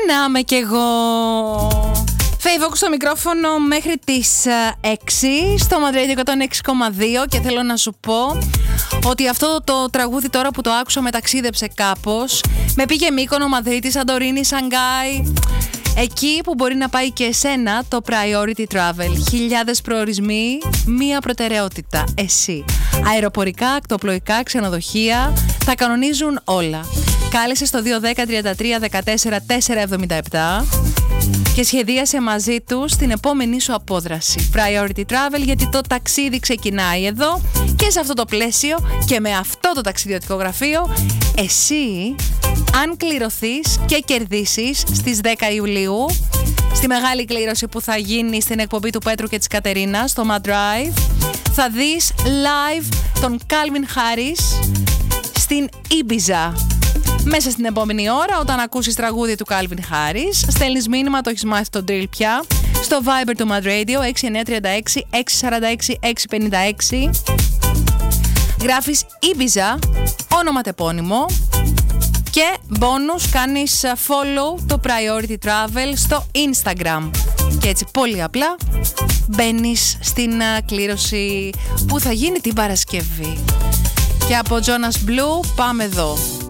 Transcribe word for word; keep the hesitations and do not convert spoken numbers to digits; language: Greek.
Περνάμε κι εγώ. Φέιβοκ στο μικρόφωνο μέχρι τις έξι στο Madrid εκατόν έξι κόμμα δύο και θέλω να σου πω ότι αυτό το τραγούδι τώρα που το άκουσα με ταξίδεψε κάπως. Με πήγε Μύκονο, Μαδρίτη, Σαντορίνη, Σανγκάι. Εκεί που μπορεί να πάει και εσένα το Priority Travel. Χιλιάδες προορισμοί, μία προτεραιότητα. Εσύ. Αεροπορικά, ακτοπλοϊκά, ξενοδοχεία. Τα κανονίζουν όλα. Κάλεσε στο δύο ένα μηδέν τρία τρία ένα τέσσερα τέσσερα εβδομήντα επτά και σχεδίασε μαζί τους την επόμενη σου απόδραση. Priority Travel, γιατί το ταξίδι ξεκινάει εδώ και σε αυτό το πλαίσιο και με αυτό το ταξιδιωτικό γραφείο εσύ, αν κληρωθείς και κερδίσεις στις δέκα Ιουλίου στη μεγάλη κλήρωση που θα γίνει στην εκπομπή του Πέτρου και της Κατερίνας στο Mad Drive, θα δεις live τον Calvin Harris στην Ibiza. Μέσα στην επόμενη ώρα, όταν ακούσεις τραγούδι του Calvin Harris, στέλνεις μήνυμα, το έχεις μάθει το drill πια, στο Viber του Mad Radio έξι εννιά τρία έξι έξι τέσσερα έξι έξι πέντε έξι. Γράφεις Ibiza, όνοματεπώνυμο και bonus κάνεις follow το Priority Travel στο Instagram. Και έτσι πολύ απλά μπαίνεις στην κλήρωση που θα γίνει την Παρασκευή. Και από Jonas Blue πάμε εδώ.